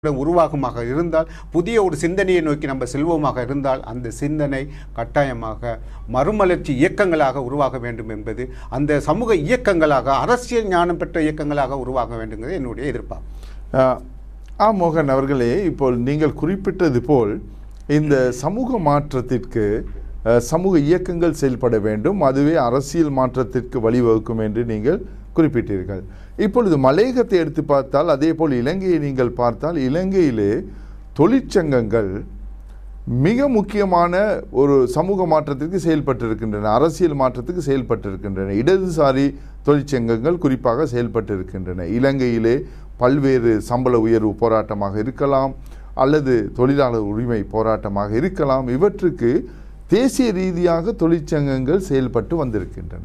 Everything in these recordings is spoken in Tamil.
உருவாகமாக இருந்தால், புதிய ஒரு சிந்தனையை நோக்கி நம்ம செல்வோமாக இருந்தால், அந்த சிந்தனை கட்டாயமாக மறுமலர்ச்சி இயக்கங்களாக உருவாக வேண்டும் என்பது, அந்த சமூக இயக்கங்களாக, அரசியல் ஞானம் பெற்ற இயக்கங்களாக உருவாக வேண்டுங்கிறது என்னுடைய எதிர்பார்ப்பு. மோகன் அவர்களே, இப்போ நீங்கள் குறிப்பிட்டது போல் இந்த சமூக மாற்றத்திற்கு சமூக இயக்கங்கள் செயல்பட வேண்டும், அதுவே அரசியல் மாற்றத்திற்கு வழிவகுக்கும் என்று நீங்கள் குறிப்பிட்டீர்கள். இப்பொழுது மலையகத்தை எடுத்து பார்த்தால், அதே போல் இலங்கையை நீங்கள் பார்த்தால், இலங்கையிலே தொழிற்சங்கங்கள் மிக முக்கியமான ஒரு சமூக மாற்றத்திற்கு செயல்பட்டிருக்கின்றன, அரசியல் மாற்றத்துக்கு செயல்பட்டிருக்கின்றன. இடதுசாரி தொழிற்சங்கங்கள் குறிப்பாக செயல்பட்டிருக்கின்றன. இலங்கையிலே பல்வேறு சம்பள உயர்வு போராட்டமாக இருக்கலாம், அல்லது தொழிலாளர் உரிமை போராட்டமாக இருக்கலாம். இவற்றுக்கு தேசிய ரீதியாக தொழிற்சங்கங்கள் செயல்பட்டு வந்திருக்கின்றன.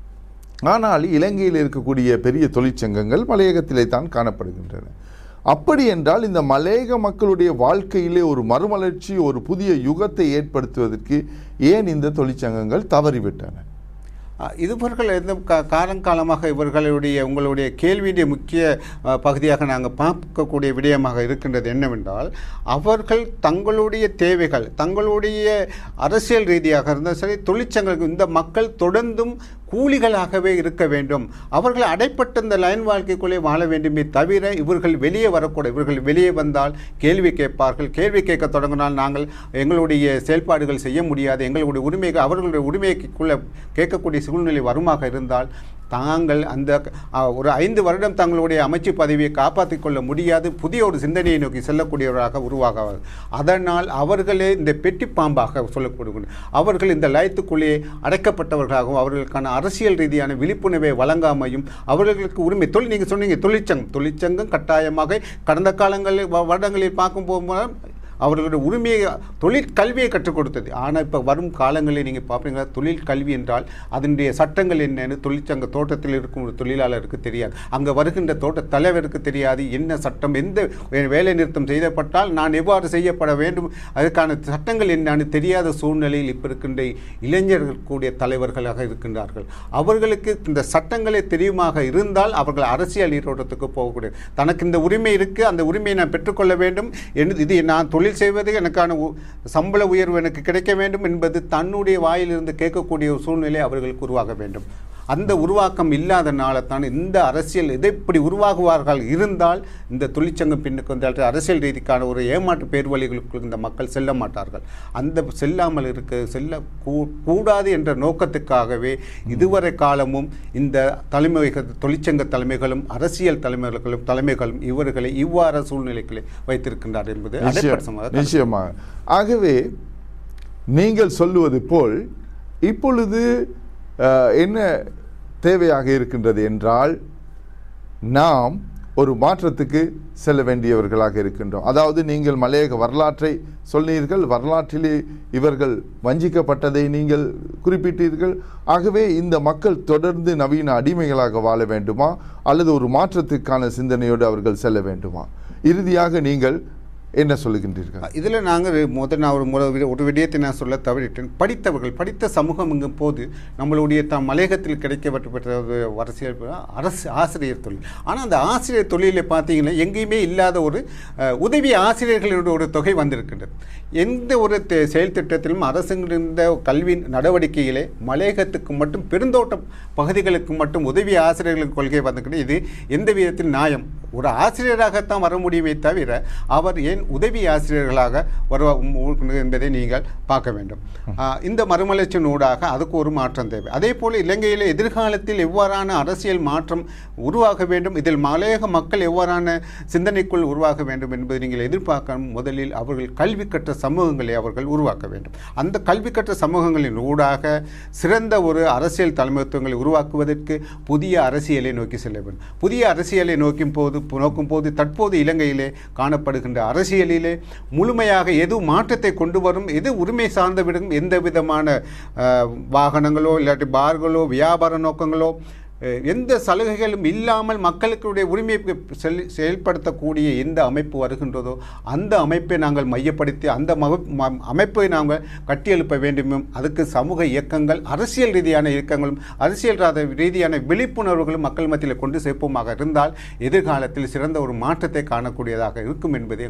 ஆனால் இலங்கையில் இருக்கக்கூடிய பெரிய தொழிற்சங்கங்கள் மலையகத்திலே தான் காணப்படுகின்றன. அப்படி என்றால் இந்த மலையக மக்களுடைய வாழ்க்கையிலே ஒரு மறுமலர்ச்சி, ஒரு புதிய யுகத்தை ஏற்படுத்துவதற்கு ஏன் இந்த தொழிற்சங்கங்கள் தவறிவிட்டன? இவர்கள் காலங்காலமாக உங்களுடைய கேள்வியுடைய முக்கிய பகுதியாக நாங்கள் பார்க்கக்கூடிய விடயமாக இருக்கின்றது என்னவென்றால், அவர்கள் தங்களுடைய தேவைகள், தங்களுடைய அரசியல் ரீதியாக இருந்தால் சரி, தொழிற்சங்கங்கள், இந்த மக்கள் தொடர்ந்தும் கூலிகளாகவே இருக்க வேண்டும், அவர்கள் அடைப்பட்ட இந்த லைன் வாழ்க்கைக்குள்ளே வாழ வேண்டுமே தவிர இவர்கள் வெளியே வரக்கூடாது. இவர்கள் வெளியே வந்தால் கேள்வி கேட்பார்கள், கேள்வி கேட்க தொடங்கினால் நாங்கள் எங்களுடைய செயல்பாடுகள் செய்ய முடியாது, எங்களுடைய உரிமைகள், அவர்களுடைய உரிமைக்குள்ளே கேட்கக்கூடிய சூழ்நிலை வருமாக இருந்தால் தாங்கள் அந்த ஒரு 5 வருடம் தங்களுடைய அமைச்சு பதவியை காப்பாற்றிக் கொள்ள முடியாது, புதிய ஒரு சிந்தனையை நோக்கி செல்லக்கூடியவராக உருவாகுவார்கள். அதனால் அவர்களே இந்த பெட்டி பாம்பாக சொல்லக்கூடிய, அவர்கள் இந்த லயத்துக்குள்ளே அடைக்கப்பட்டவர்களாகவும், அவர்களுக்கான அரசியல் ரீதியான விழிப்புணர்வை வழங்காமையும், அவர்களுக்கு உரிமை நீங்கள் சொன்னீங்க தொழிற்சங்கம் கட்டாயமாக கடந்த காலங்களில் வருடங்களில் பார்க்கும் போகும்போது அவர்களுடைய உரிமையை, தொழிற்கல்வியை கற்றுக் கொடுத்தது. ஆனால் இப்போ வரும் காலங்களில் நீங்கள் பார்ப்பீங்களா, தொழிற்கல்வி என்றால் அதனுடைய சட்டங்கள் என்னென்னு தொழிற்சங்க தோட்டத்தில் இருக்கும் ஒரு தொழிலாளருக்கு தெரியாது, அங்கே வருகின்ற தோட்ட தலைவருக்கு தெரியாது என்ன சட்டம், எந்த வேலை நிறுத்தம் செய்யப்பட்டால் நான் எவ்வாறு செய்யப்பட வேண்டும், அதற்கான சட்டங்கள் என்னன்னு தெரியாத சூழ்நிலையில் இப்போ இருக்கின்ற இளைஞர்கள் கூடிய தலைவர்களாக இருக்கின்றார்கள். அவர்களுக்கு இந்த சட்டங்களே தெரியுமாக இருந்தால் அவர்கள் அரசியல் நீரோட்டத்துக்கு போகக்கூடிய, தனக்கு இந்த உரிமை இருக்குது, அந்த உரிமையை நான் பெற்றுக்கொள்ள வேண்டும், இது நான் தொழில் செய்வது, எனக்கான சம்பள உயர்வு எனக்கு கிடைக்க வேண்டும் என்பது தன்னுடைய வாயிலிருந்து கேட்கக்கூடிய ஒரு சூழ்நிலை அவர்களுக்கு உருவாக வேண்டும். அந்த உருவாக்கம் இல்லாதனால தான் இந்த அரசியல் இதை இப்படி உருவாகுவார்கள் இருந்தால் இந்த தொழிற்சங்கம் பின்னுக்கு வந்தால் அரசியல் ரீதிக்கான ஒரு ஏமாற்று பேர்வழிகளுக்கு இந்த மக்கள் செல்ல மாட்டார்கள். அந்த செல்லாமல் கூடாது என்ற நோக்கத்துக்காகவே இதுவரை காலமும் இந்த தொழிற்சங்க தலைமைகளும் அரசியல் தலைமைகளும் இவர்களை இவ்வாறு சூழ்நிலைகளை வைத்திருக்கின்றார் என்பது நிச்சயமாக. ஆகவே நீங்கள் சொல்லுவது போல் இப்பொழுது என்ன தேவையாக இருக்கின்றது என்றால், நாம் ஒரு மாற்றத்துக்கு செல்ல வேண்டியவர்களாக இருக்கின்றோம். அதாவது நீங்கள் மலையக வரலாற்றை சொன்னீர்கள், வரலாற்றிலே இவர்கள் வஞ்சிக்கப்பட்டதை நீங்கள் குறிப்பிட்டீர்கள். ஆகவே இந்த மக்கள் தொடர்ந்து நவீன அடிமைகளாக வாழ வேண்டுமா, அல்லது ஒரு மாற்றத்துக்கான சிந்தனையோடு அவர்கள் செல்ல வேண்டுமா? இறுதியாக நீங்கள் என்ன சொல்லுகின்றீர்கள்? இதில் நாங்கள் நான் ஒரு விடயத்தை நான் சொல்ல தவறிட்டேன். படித்த சமூகம் எங்கும் போது நம்மளுடைய மலையகத்தில் கிடைக்கப்பட்ட அரசு ஆசிரியர் தொழில். ஆனால் அந்த ஆசிரியர் தொழிலை பார்த்தீங்கன்னா எங்கேயுமே இல்லாத ஒரு உதவி ஆசிரியர்களுடைய ஒரு தொகை வந்திருக்கின்றது. எந்த ஒரு செயல் திட்டத்திலும் அரசுங்கிருந்த கல்வி நடவடிக்கையிலே மலையகத்துக்கு மட்டும், பெருந்தோட்ட பகுதிகளுக்கு மட்டும் உதவி ஆசிரியர்களுக்கு கொள்கை வந்திருக்கிறது. இது எந்த விதத்தில் நியாயம்? ஒரு ஆசிரியராகத்தான் வர முடியுமே தவிர அவர் ஏன் உதவி ஆசிரியர்களாக வர என்பதை நீங்கள் பார்க்க வேண்டும். இந்த மறுமலர்ச்சியின் ஊடாக அதுக்கு ஒரு மாற்றம் தேவை. அதே போல் இலங்கையில் எதிர்காலத்தில் எவ்வாறான அரசியல் மாற்றம் உருவாக வேண்டும், இதில் மலையக மக்கள் எவ்வாறான சிந்தனைக்குள் உருவாக வேண்டும் என்பதை நீங்கள் எதிர்பார்க்க, முதலில் அவர்கள் கல்வி கற்ற சமூகங்களை அவர்கள் உருவாக்க வேண்டும். அந்த கல்வி கற்ற சமூகங்களின் ஊடாக சிறந்த ஒரு அரசியல் தலைமைத்துவங்களை உருவாக்குவதற்கு புதிய அரசியலை நோக்கி செல்ல வேண்டும். புதிய அரசியலை நோக்கும் போது தற்போது இலங்கையிலே காணப்படுகின்ற அரசியலிலே முழுமையாக எது மாற்றத்தை கொண்டு வரும், எது உரிமை சார்ந்து விடும், எந்த விதமான வாகனங்களோ இல்லாட்டி பார்களோ வியாபார நோக்கங்களோ எந்த சலுகைகளும் இல்லாமல் மக்களுடைய உரிமையை செயல்படுத்தக்கூடிய எந்த அமைப்பு வருகின்றதோ அந்த அமைப்பை நாங்கள் மையப்படுத்தி அந்த அமைப்பை நாங்கள் கட்டியெழுப்ப வேண்டும். அதுக்கு சமூக இயக்கங்கள், அரசியல் ரீதியான இயக்கங்களும் அரசியல் ரீதியான விழிப்புணர்வுகளும் மக்கள் மத்தியில் கொண்டு சேர்ப்போமாக இருந்தால் எதிர்காலத்தில் சிறந்த ஒரு மாற்றத்தை காணக்கூடியதாக இருக்கும் என்பதே